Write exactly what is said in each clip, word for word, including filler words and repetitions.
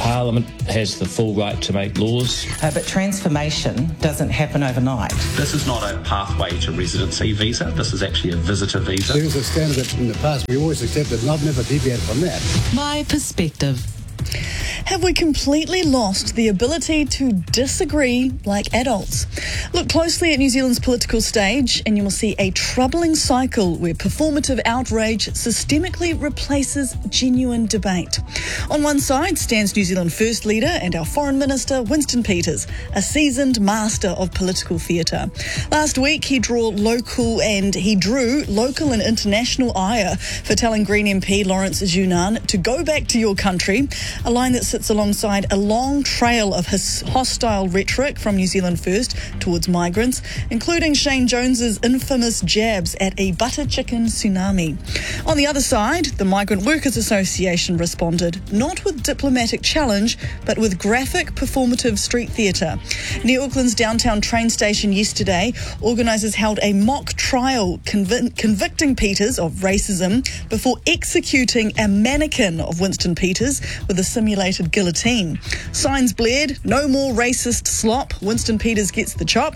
Parliament has the full right to make laws. Uh, but transformation doesn't happen overnight. This is not a pathway to residency visa. This is actually a visitor visa. There is a standard that in the past we always accepted, and I've never deviated from that. My perspective. Have we completely lost the ability to disagree like adults? Look closely at New Zealand's political stage and you will see a troubling cycle where performative outrage systemically replaces genuine debate. On one side stands New Zealand First Leader and our Foreign Minister, Winston Peters, a seasoned master of political theatre. Last week he drew local and he drew local and international ire for telling Green M P Lawrence Junan to go back to your country, a line that sits alongside a long trail of his hostile rhetoric from New Zealand First towards migrants, including Shane Jones's infamous jabs at a butter chicken tsunami. On the other side, the Migrant Workers Association responded, not with diplomatic challenge, but with graphic performative street theatre. Near Auckland's downtown train station yesterday, organisers held a mock trial conv- convicting Peters of racism before executing a mannequin of Winston Peters with a simulated guillotine. Signs blared, no more racist slop, Winston Peters gets the chop.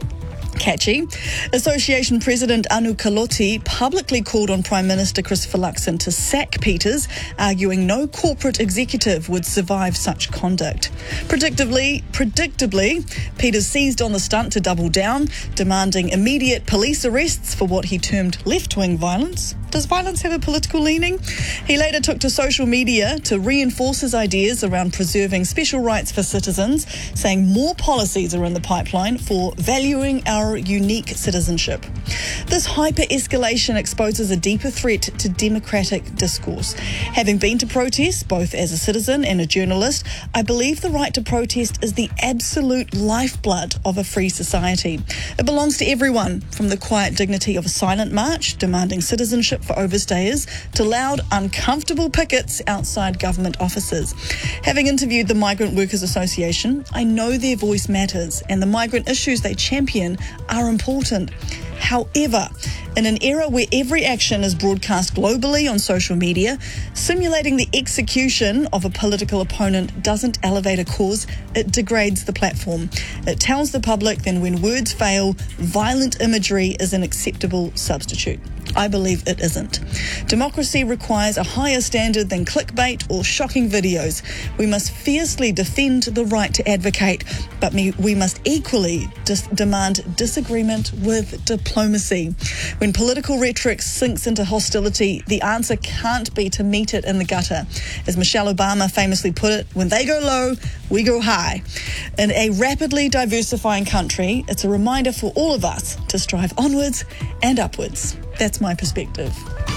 Catchy. Association President Anu Kaloti publicly called on Prime Minister Christopher Luxon to sack Peters, arguing no corporate executive would survive such conduct. Predictably, predictably, Peters seized on the stunt to double down, demanding immediate police arrests for what he termed left-wing violence. Does violence have a political leaning? He later took to social media to reinforce his ideas around preserving special rights for citizens, saying more policies are in the pipeline for valuing our unique citizenship. This hyper-escalation exposes a deeper threat to democratic discourse. Having been to protests, both as a citizen and a journalist, I believe the right to protest is the absolute lifeblood of a free society. It belongs to everyone, from the quiet dignity of a silent march demanding citizenship for overstayers to loud, uncomfortable pickets outside government offices. Having interviewed the Migrant Workers Association, I know their voice matters and the migrant issues they champion are important. However, in an era where every action is broadcast globally on social media, simulating the execution of a political opponent doesn't elevate a cause, it degrades the platform. It tells the public then when words fail, violent imagery is an acceptable substitute. I believe it isn't. Democracy requires a higher standard than clickbait or shocking videos. We must fiercely defend the right to advocate, but we must equally dis- demand disagreement with diplomacy. When political rhetoric sinks into hostility, the answer can't be to meet it in the gutter. As Michelle Obama famously put it, when they go low, we go high. In a rapidly diversifying country, it's a reminder for all of us to strive onwards and upwards. That's my perspective.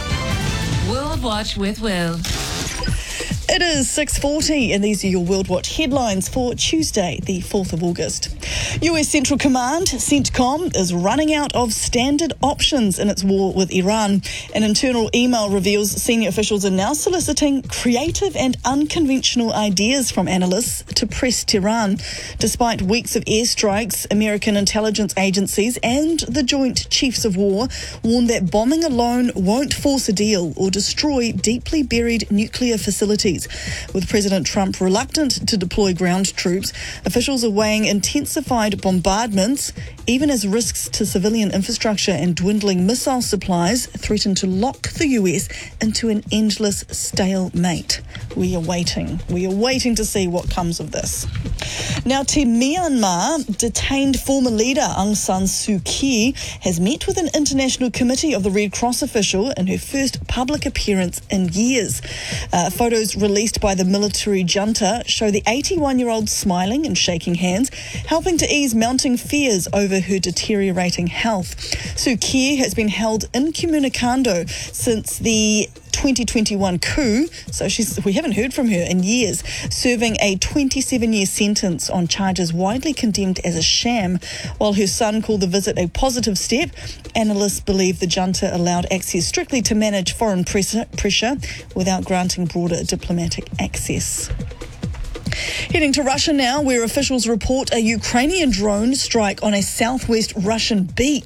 World Watch with Will. It is six forty and these are your World Watch headlines for Tuesday, the fourth of August. U S Central Command, CENTCOM, is running out of standard options in its war with Iran. An internal email reveals senior officials are now soliciting creative and unconventional ideas from analysts to press Tehran. Despite weeks of airstrikes, American intelligence agencies and the Joint Chiefs of War warn that bombing alone won't force a deal or destroy deeply buried nuclear facilities. With President Trump reluctant to deploy ground troops, officials are weighing intensified bombardments, even as risks to civilian infrastructure and dwindling missile supplies threaten to lock the U S into an endless stalemate. We are waiting. We are waiting to see what comes of this. Now, to Myanmar, detained former leader Aung San Suu Kyi has met with an international committee of the Red Cross official in her first public appearance in years. Uh, photos released by the military junta show the eighty-one-year-old smiling and shaking hands, helping to ease mounting fears over her deteriorating health. Suu Kyi has been held incommunicado since the twenty twenty-one coup, so she's we haven't heard from her in years, serving a twenty-seven-year sentence on charges widely condemned as a sham. While her son called the visit a positive step, analysts believe the junta allowed access strictly to manage foreign pressure, pressure without granting broader diplomatic access. Heading to Russia now, where officials report a Ukrainian drone strike on a southwest Russian beach.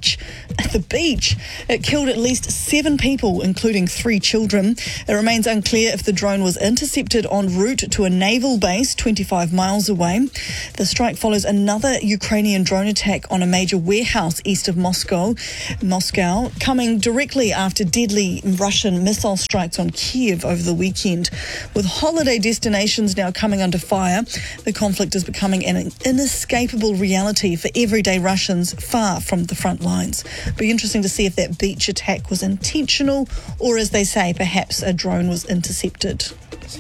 at the beach. It killed at least seven people, including three children. It remains unclear if the drone was intercepted en route to a naval base twenty-five miles away. The strike follows another Ukrainian drone attack on a major warehouse east of Moscow, Moscow, coming directly after deadly Russian missile strikes on Kiev over the weekend. With holiday destinations now coming under fire, the conflict is becoming an inescapable reality for everyday Russians far from the front lines. Be interesting to see if that beach attack was intentional or, as they say, perhaps a drone was intercepted.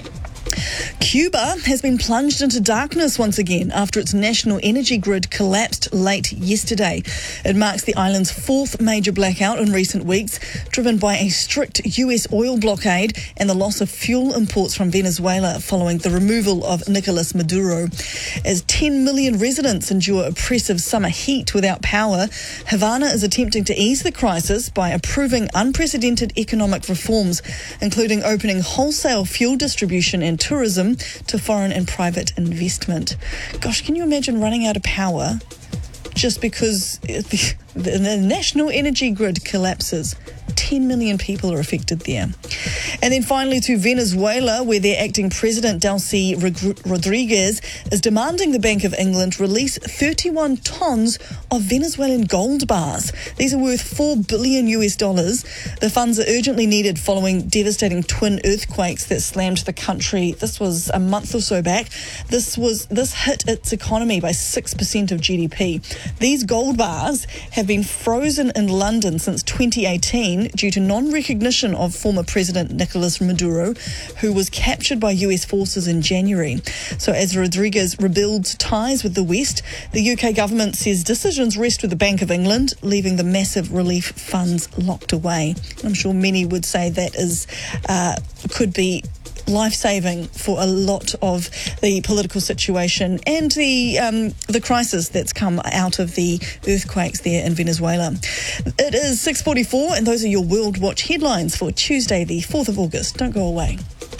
Cuba has been plunged into darkness once again after its national energy grid collapsed late yesterday. It marks the island's fourth major blackout in recent weeks, driven by a strict U S oil blockade and the loss of fuel imports from Venezuela following the removal of Nicolas Maduro. As ten million residents endure oppressive summer heat without power, Havana is attempting to ease the crisis by approving unprecedented economic reforms, including opening wholesale fuel distribution and tourism to foreign and private investment. Gosh, can you imagine running out of power just because the, the national energy grid collapses? ten million people are affected there. And then finally to Venezuela, where their acting president, Delcy Rodriguez, is demanding the Bank of England release thirty-one tons of Venezuelan gold bars. These are worth four billion U S dollars. The funds are urgently needed following devastating twin earthquakes that slammed the country. This was a month or so back. This was this hit its economy by six percent of G D P. These gold bars have been frozen in London since twenty eighteen due to non-recognition of former President Nicolas Maduro, who was captured by U S forces in January. So as Rodriguez rebuilds ties with the West, the U K government says decisions rest with the Bank of England, leaving the massive relief funds locked away. I'm sure many would say that is uh, could be life-saving for a lot of the political situation and the um, the crisis that's come out of the earthquakes there in Venezuela. It is six forty-four and those are your World Watch headlines for Tuesday the fourth of August. Don't go away.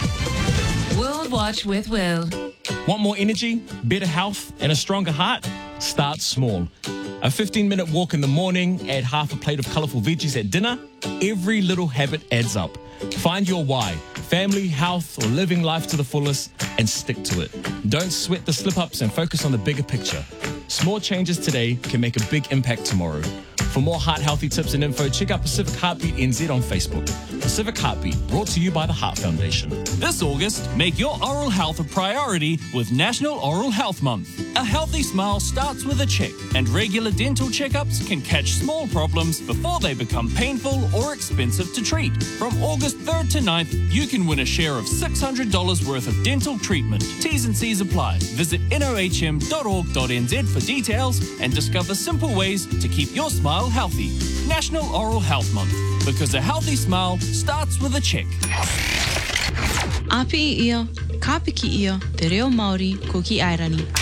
World Watch with Will. Want more energy, better health, and a stronger heart? Start small. A fifteen minute walk in the morning, add half a plate of colourful veggies at dinner. Every little habit adds up. Find your why, family, health, or living life to the fullest, and stick to it. Don't sweat the slip-ups and focus on the bigger picture. Small changes today can make a big impact tomorrow. For more heart-healthy tips and info, check out Pacific Heartbeat N Z on Facebook. Pacific Heartbeat, brought to you by the Heart Foundation. This August, make your oral health a priority with National Oral Health Month. A healthy smile starts with a check, and regular dental checkups can catch small problems before they become painful or expensive to treat. From August third to ninth, you can win a share of six hundred dollars worth of dental treatment. T's and C's apply. Visit N O H M dot org dot N Z for details and discover simple ways to keep your smile healthy. National Oral Health Month, because a healthy smile starts with a check. Api ia, kapiki ia, te reo Māori ko ki Airani.